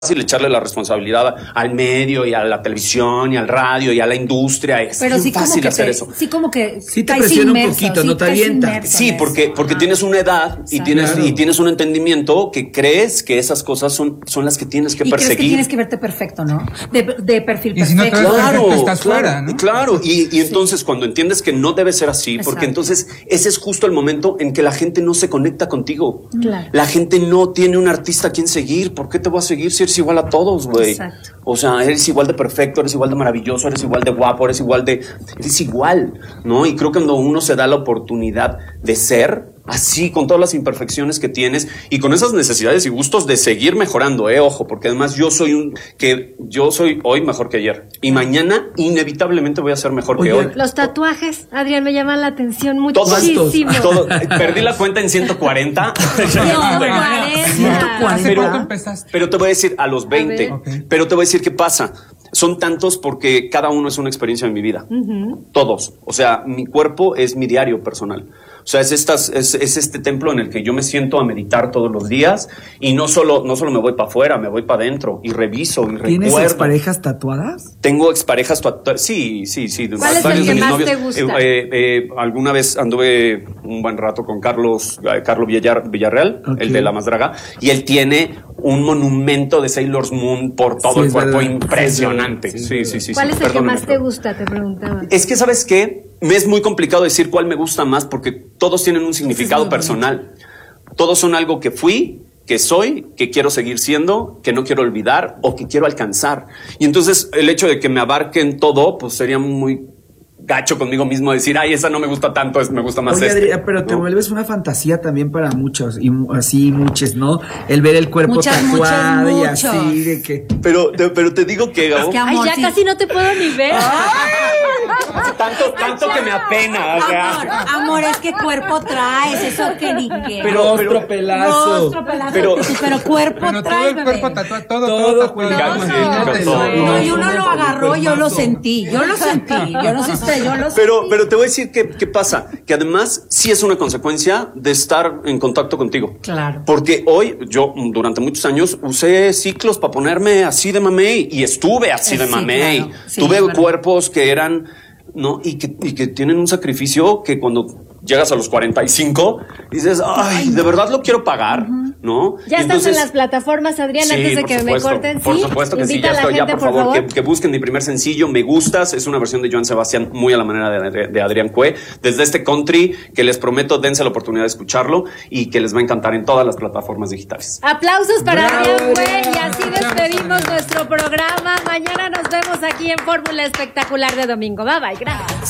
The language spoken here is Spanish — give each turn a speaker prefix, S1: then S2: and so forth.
S1: fácil echarle la responsabilidad al medio y a la televisión y al radio y a la industria. Es
S2: pero
S1: muy
S2: sí
S1: fácil hacer eso.
S2: Sí, como que
S3: sí te presiona un poquito, no te avienta.
S1: Sí, porque tienes una edad y tienes un entendimiento que crees que esas cosas son las que tienes que perseguir.
S2: Crees que tienes que verte perfecto, ¿no? De perfil
S4: y si
S2: perfecto.
S4: No claro, estás fuera, ¿no?
S1: Claro, y entonces cuando entiendes que no debe ser así, porque entonces ese es justo el momento en que la gente no se conecta contigo.
S2: Claro.
S1: La gente no tiene un artista a quien seguir. ¿Por qué te voy a seguir si eres igual a todos, güey?
S2: Exacto.
S1: O sea, eres igual de perfecto, eres igual de maravilloso, eres igual de guapo, eres igual, ¿no? Y creo que cuando uno se da la oportunidad de ser así, con todas las imperfecciones que tienes y con esas necesidades y gustos de seguir mejorando, ojo, porque además yo soy hoy mejor que ayer y mañana inevitablemente voy a ser mejor que hoy.
S5: Los tatuajes, Adrián, me llaman la atención muchísimo.
S1: Perdí la cuenta en 140.
S5: 140.
S1: Pero te voy a decir a los 20, pero te voy a decir qué pasa. Son tantos porque cada uno es una experiencia en mi vida. Todos. O sea, mi cuerpo es mi diario personal. O sea, es este templo en el que yo me siento a meditar todos los días y no solo me voy para afuera, me voy para adentro y reviso y recuerdo.
S3: ¿Tienes exparejas tatuadas?
S1: Tengo exparejas tatuadas. Sí.
S5: ¿Cuál es el que más te gusta?
S1: Alguna vez anduve un buen rato con Carlos Villarreal, el de La Más Draga, y él tiene un monumento de Sailor Moon por todo el cuerpo impresionante. Sí.
S5: ¿Cuál es el que más te gusta? Te preguntaba.
S1: Es que, ¿sabes qué? Me es muy complicado decir cuál me gusta más porque todos tienen un significado personal. Todos son algo que fui, que soy, que quiero seguir siendo, que no quiero olvidar o que quiero alcanzar. Y entonces el hecho de que me abarquen todo, pues sería muy gacho conmigo mismo decir, ay, esa no me gusta tanto, me gusta más
S3: Adrián, pero te vuelves una fantasía también para muchos, y así muchos, ¿no? El ver el cuerpo tatuado y así de que...
S1: Pero te digo que...
S5: Es que, amor, ya casi no te puedo ni ver.
S1: Tanto que me apena. O sea.
S2: Amor, es que cuerpo traes, eso que ni qué.
S3: Pero pelazo.
S2: Pero cuerpo
S4: pero
S2: traes,
S4: todo el cuerpo tatuado, todo
S2: No, y uno lo agarró, yo lo sentí. Yo no sé usted, yo lo sentí.
S1: Pero te voy a decir qué pasa, que además sí es una consecuencia de estar en contacto contigo.
S2: Claro.
S1: Porque hoy, yo durante muchos años usé ciclos para ponerme así de mamey y estuve así de mamey.
S2: Claro. Sí,
S1: tuve cuerpos que eran, ¿no? Y que tienen un sacrificio que cuando llegas a los 45 dices, ay, de verdad lo quiero pagar, ¿no?
S5: Ya estás en las plataformas, Adrián,
S1: sí,
S5: antes de que me corten.
S1: Por supuesto que sí, ya estoy. Ya, por favor, que busquen mi primer sencillo, Me Gustas. Es una versión de Joan Sebastián muy a la manera de Adrián Cue. Desde este country que les prometo, dense la oportunidad de escucharlo y que les va a encantar en todas las plataformas digitales.
S5: Aplausos para Adrián Cue y así despedimos nuestro programa. Mañana nos vemos aquí en Fórmula Espectacular de Domingo. Bye, gracias.